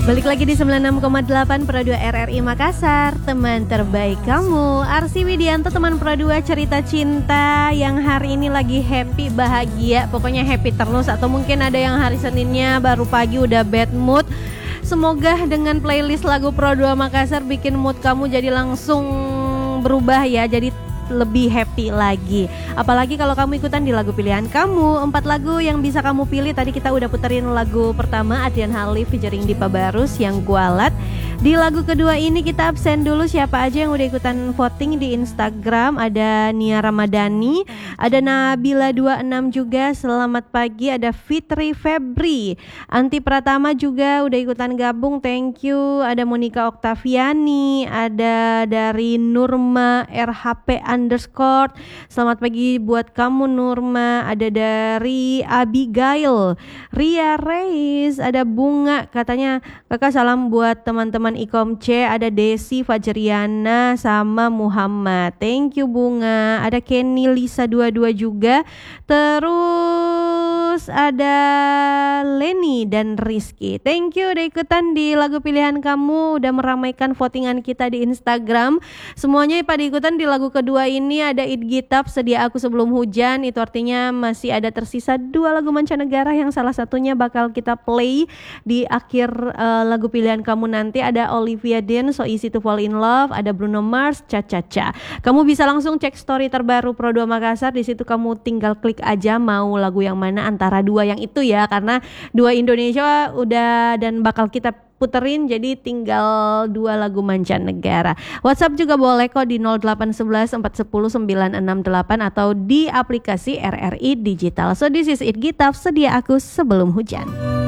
Balik lagi di 96,8 Pro 2 RRI Makassar. Teman terbaik kamu, Arsy Widianto, teman Pro 2 cerita cinta yang hari ini lagi happy, bahagia. Pokoknya happy terus. Atau mungkin ada yang hari Seninnya baru pagi udah bad mood. Semoga dengan playlist lagu Pro 2 Makassar bikin mood kamu jadi langsung berubah ya. Jadi lebih happy lagi. Apalagi kalau kamu ikutan di lagu pilihan kamu. 4 lagu yang bisa kamu pilih. Tadi kita udah puterin lagu pertama Adrian Halif featuring Dipa Barus yang Kualat. Di lagu kedua ini kita absen dulu siapa aja yang udah ikutan voting di Instagram. Ada Nia Ramadhani, ada Nabila 26 juga, selamat pagi. Ada Fitri Febri, Anti Pratama juga udah ikutan gabung, thank you. Ada Monica Oktaviani, ada dari Nurma RHP _ selamat pagi buat kamu Nurma. Ada dari Abigail, Ria Reis, ada Bunga, katanya kakak salam buat teman-teman Ikom C. Ada Desi Fajriana sama Muhammad, thank you Bunga. Ada Kenny Lisa 22 juga. Terus ada Leni dan Rizky, thank you udah ikutan di lagu pilihan kamu, udah meramaikan votingan kita di Instagram. Semuanya pada ikutan di lagu kedua ini. Ada It Gitap, Sedia Aku Sebelum Hujan. Itu artinya masih ada tersisa 2 lagu mancanegara yang salah satunya bakal kita play di akhir lagu pilihan kamu nanti. Ada Olivia Dean, So Easy to Fall in Love. Ada Bruno Mars, Cha Cha Cha. Kamu bisa langsung cek story terbaru Pro 2 Makassar. Di situ kamu tinggal klik aja mau lagu yang mana antara 2 yang itu ya, karena 2 Indonesia udah dan bakal kita puterin, jadi tinggal 2 lagu mancanegara. WhatsApp juga boleh kok di 0811 410 968 atau di aplikasi RRI Digital. So this is It Gitap, Sedia Aku Sebelum Hujan.